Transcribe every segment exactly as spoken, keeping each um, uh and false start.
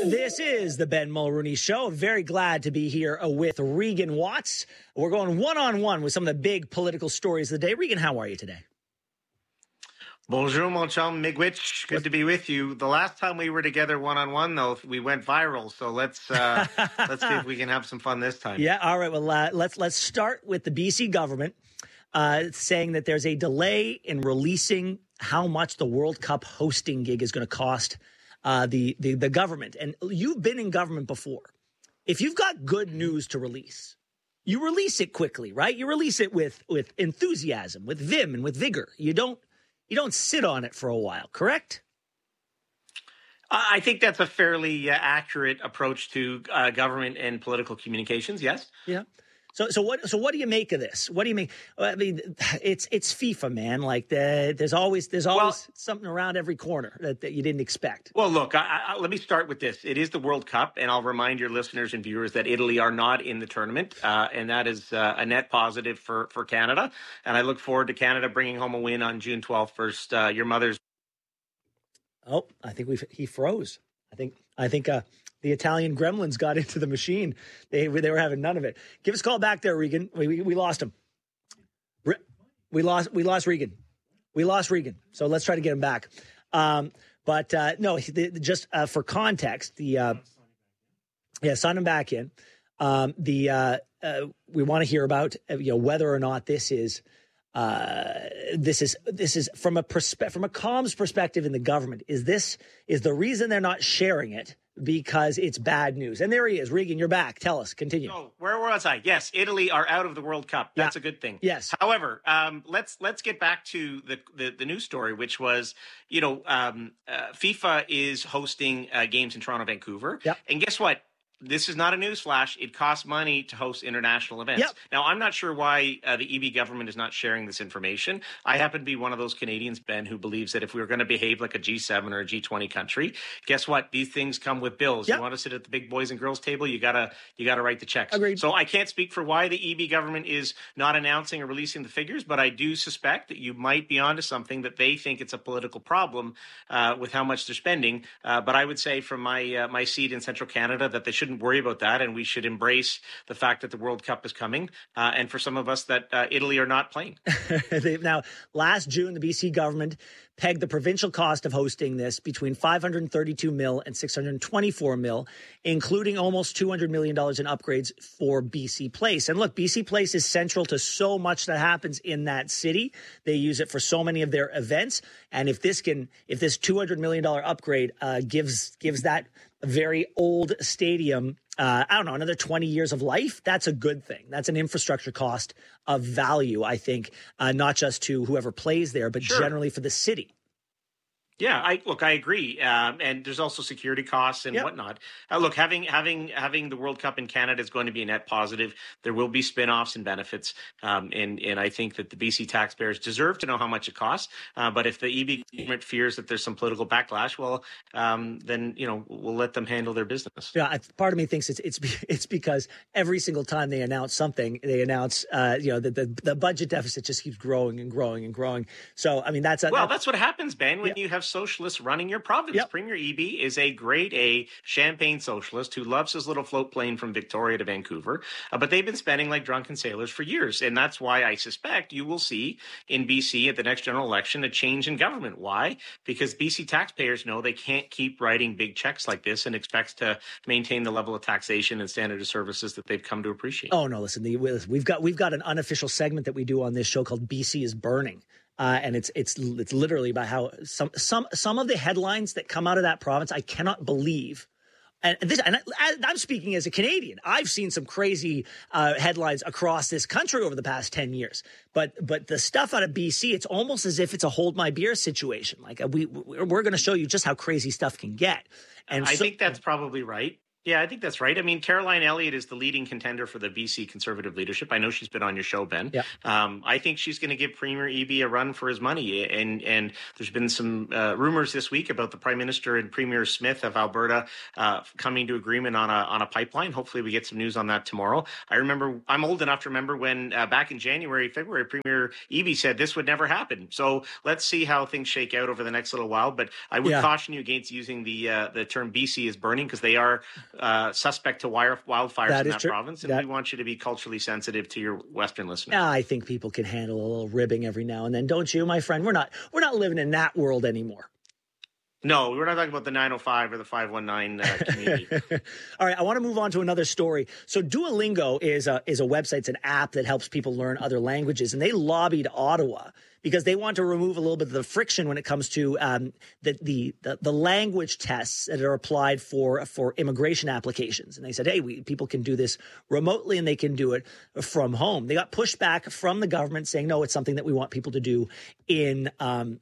This is the Ben Mulrooney Show. Very glad to be here with Regan Watts. We're going one-on-one with some of the big political stories of the day. Regan, how are you today? Bonjour, mon chum Migwich. Good to be with you. The last time we were together one-on-one, though, we went viral. So let's uh, let's see if we can have some fun this time. Yeah, all right. Well, uh, let's let's start with the B C government uh, saying that there's a delay in releasing how much the World Cup hosting gig is going to cost uh, the, the the government. And you've been in government before. If you've got good news to release, you release it quickly, right? You release it with with enthusiasm, with vim, and with vigor. You don't. You don't sit on it for a while, correct? I think that's a fairly uh, accurate approach to uh, government and political communications. Yes. Yeah. So, so what? So, what do you make of this? What do you mean? I mean, it's it's FIFA, man. Like the, there's always there's always well, something around every corner that, that you didn't expect. Well, look, I, I, let me start with this. It is the World Cup, and I'll remind your listeners and viewers that Italy are not in the tournament, uh, and that is uh, a net positive for for Canada. And I look forward to Canada bringing home a win on June twelfth versus uh, your mother's. Oh, I think we he froze. I think I think. Uh, The Italian gremlins got into the machine. They they were having none of it. Give us a call back there, Regan. We we, we lost him. We lost we lost Regan. We lost Regan. So let's try to get him back. Um, but uh, no, the, just uh, for context, the uh, yeah, sign him back in. Um, the uh, uh, we want to hear about uh, you know whether or not this is. Uh, this is this is from a perspe- from a comms perspective in the government. Is this is the reason they're not sharing it because it's bad news? And there he is, Regan. You're back. Tell us. Continue. Oh, where was I? Yes, Italy are out of the World Cup. That's yeah. a good thing. Yes. However, um, let's let's get back to the, the the news story, which was you know um, uh, FIFA is hosting uh, games in Toronto, Vancouver, yeah. and guess what? This is not a news flash. It costs money to host international events. Yep. Now, I'm not sure why uh, the E B government is not sharing this information. I happen to be one of those Canadians, Ben, who believes that if we were going to behave like a G seven or a G twenty country, guess what? These things come with bills. Yep. You want to sit at the big boys and girls table, you gotta you gotta write the checks. Agreed. So I can't speak for why the E B government is not announcing or releasing the figures, but I do suspect that you might be onto something, that they think it's a political problem uh, with how much they're spending. Uh, but I would say from my uh, my seat in Central Canada that they shouldn't worry about that. And we should embrace the fact that the World Cup is coming. Uh, and for some of us that uh, Italy are not playing. Now, last June, the B C government pegged the provincial cost of hosting this between five hundred thirty-two mil and six hundred twenty-four mil, including almost two hundred million dollars in upgrades for B C Place. And look, B C Place is central to so much that happens in that city. They use it for so many of their events. And if this can, if this two hundred million dollars upgrade uh, gives gives that very old stadium, uh, I don't know, another twenty years of life, that's a good thing. That's an infrastructure cost of value, I think, uh, not just to whoever plays there, but sure. generally for the city. Yeah, I look, I agree. Um, and there's also security costs and yep. whatnot. Uh, look, having having having the World Cup in Canada is going to be a net positive. There will be spin-offs and benefits. Um, and, and I think that the B C taxpayers deserve to know how much it costs. Uh, but if the E B government fears that there's some political backlash, well, um, then, you know, we'll let them handle their business. Yeah, part of me thinks it's it's it's because every single time they announce something, they announce, uh, you know, the, the the budget deficit just keeps growing and growing and growing. So, I mean, that's a, well, that's, that's what happens, Ben, when yeah. you have socialists running your province. Yep. Premier Eby is a grade A champagne socialist who loves his little float plane from Victoria to Vancouver, uh, but they've been spending like drunken sailors for years. And that's why I suspect you will see in B C at the next general election a change in government. Why? Because B C taxpayers know they can't keep writing big checks like this and expect to maintain the level of taxation and standard of services that they've come to appreciate. Oh, no, listen, the, we've got we've got an unofficial segment that we do on this show called B C is Burning. Uh, and it's it's it's literally about how some some some of the headlines that come out of that province, I cannot believe. And this, and I, I'm speaking as a Canadian. I've seen some crazy uh, headlines across this country over the past ten years. But but the stuff out of B C, it's almost as if it's a hold my beer situation. Like we we're going to show you just how crazy stuff can get. And I so, think that's probably right. Yeah, I think that's right. I mean, Caroline Elliott is the leading contender for the B C Conservative leadership. I know she's been on your show, Ben. Yeah. Um, I think she's going to give Premier Eby a run for his money. And and there's been some uh, rumors this week about the Prime Minister and Premier Smith of Alberta uh, coming to agreement on a on a pipeline. Hopefully, we get some news on that tomorrow. I remember, I'm old enough to remember when uh, back in January, February, Premier Eby said this would never happen. So let's see how things shake out over the next little while. But I would Yeah. caution you against using the uh, the term B C is burning, because they are Uh, suspect to wire, wildfires That in is that true. province, and That- we want you to be culturally sensitive to your Western listeners. Yeah, I think people can handle a little ribbing every now and then, don't you, my friend? We're not we're not living in that world anymore. No, we're not talking about the nine oh five or the five one nine uh, community. All right, I want to move on to another story. So Duolingo is a is a website, it's an app that helps people learn other languages, and they lobbied Ottawa because they want to remove a little bit of the friction when it comes to um, the, the the the language tests that are applied for for immigration applications. And they said, hey, we, people can do this remotely and they can do it from home. They got pushback from the government saying, no, it's something that we want people to do in um,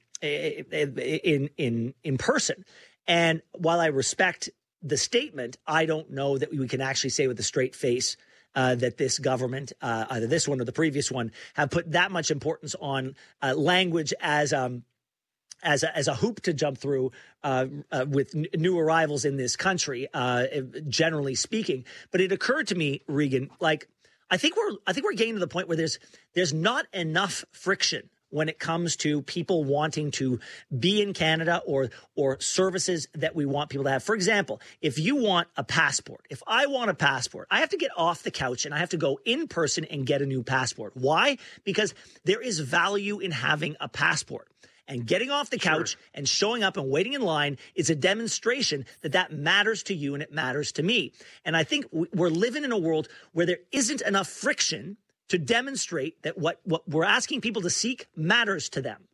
in in in person. And while I respect the statement, I don't know that we can actually say with a straight face uh, that this government, uh, either this one or the previous one, have put that much importance on uh, language as um as a, as a hoop to jump through uh, uh, with n- new arrivals in this country, uh, generally speaking. But it occurred to me, Regan, like I think we're I think we're getting to the point where there's there's not enough friction when it comes to people wanting to be in Canada or or services that we want people to have. For example, if you want a passport, if I want a passport, I have to get off the couch and I have to go in person and get a new passport. Why? Because there is value in having a passport. And getting off the couch Sure. and showing up and waiting in line is a demonstration that that matters to you and it matters to me. And I think we're living in a world where there isn't enough friction to demonstrate that what, what we're asking people to seek matters to them.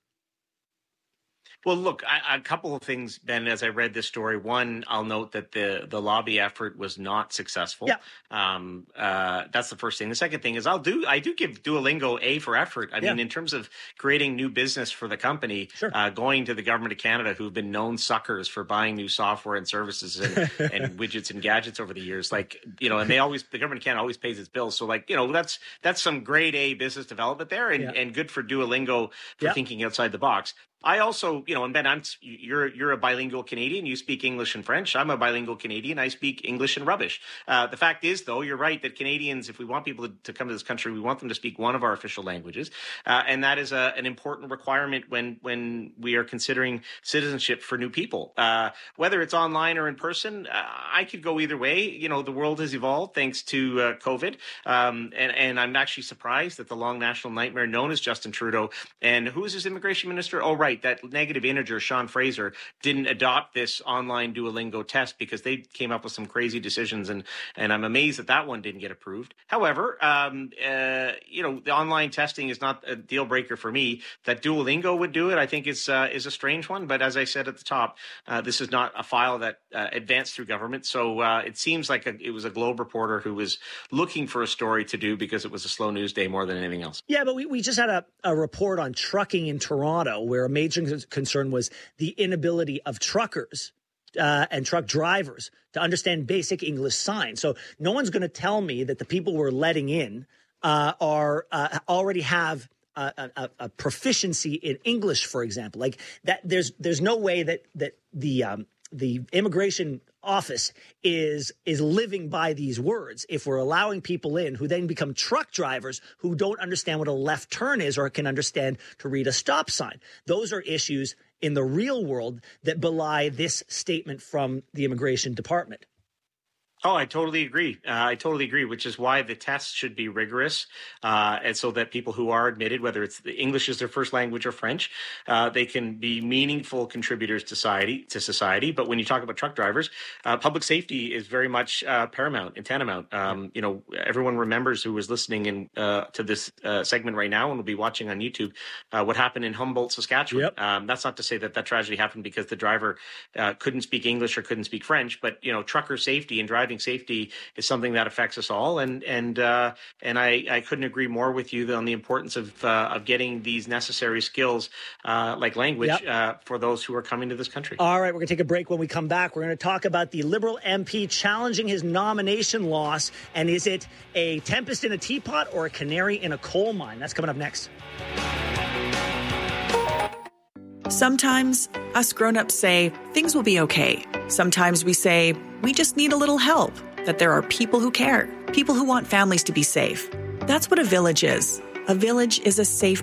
Well, look, I, a couple of things, Ben, as I read this story. One, I'll note that the the lobby effort was not successful. Yeah. Um, uh, that's the first thing. The second thing is I'll do I do give Duolingo A for effort. I Yeah. mean, in terms of creating new business for the company, Sure. uh, going to the government of Canada, who've been known suckers for buying new software and services and, and widgets and gadgets over the years, like, you know, and they always, the government of Canada always pays its bills. So, like, you know, that's that's some grade A business development there, and, Yeah. and good for Duolingo for Yeah. thinking outside the box. I also, you know, and Ben, I'm you're you're a bilingual Canadian. You speak English and French. I'm a bilingual Canadian. I speak English and rubbish. Uh, the fact is, though, you're right that Canadians, if we want people to, to come to this country, we want them to speak one of our official languages, uh, and that is a, an important requirement when when we are considering citizenship for new people. Uh, whether it's online or in person, uh, I could go either way. You know, the world has evolved thanks to uh, COVID, um, and and I'm actually surprised that the long national nightmare known as Justin Trudeau and who is his immigration minister? Oh, right. That negative integer, Sean Fraser, didn't adopt this online Duolingo test because they came up with some crazy decisions, and and I'm amazed that that one didn't get approved. However, um, uh, you know, the online testing is not a deal breaker for me. That Duolingo would do it, I think, is uh, is a strange one. But as I said at the top, uh, this is not a file that uh, advanced through government, so uh, it seems like a, it was a Globe reporter who was looking for a story to do because it was a slow news day more than anything else. Yeah, but we, we just had a, a report on trucking in Toronto where a major concern was the inability of truckers uh, and truck drivers to understand basic English signs. So no one's going to tell me that the people we're letting in uh, are uh, already have a, a, a proficiency in English, for example. Like that, there's there's no way that that the um, the immigration office is is living by these words if we're allowing people in who then become truck drivers who don't understand what a left turn is or can understand to read a stop sign. Those are issues in the real world that belie this statement from the immigration department. Oh, I totally agree. Uh, I totally agree, which is why the tests should be rigorous, uh, and so that people who are admitted, whether it's the English is their first language or French, uh, they can be meaningful contributors to society. To society. But when you talk about truck drivers, uh, public safety is very much uh, paramount and tantamount. Um, you know, everyone remembers who was listening in uh, to this uh, segment right now and will be watching on YouTube uh, what happened in Humboldt, Saskatchewan. Yep. Um, that's not to say that that tragedy happened because the driver uh, couldn't speak English or couldn't speak French, but you know, trucker safety and driving driving safety is something that affects us all. And and uh, and I, I couldn't agree more with you on the importance of uh, of getting these necessary skills uh, like language yep. uh, for those who are coming to this country. All right, we're going to take a break. When we come back, we're going to talk about the Liberal M P challenging his nomination loss. And is it a tempest in a teapot or a canary in a coal mine? That's coming up next. Sometimes us grown-ups say things will be okay. Sometimes we say we just need a little help, that there are people who care, people who want families to be safe. That's what a village is. A village is a safe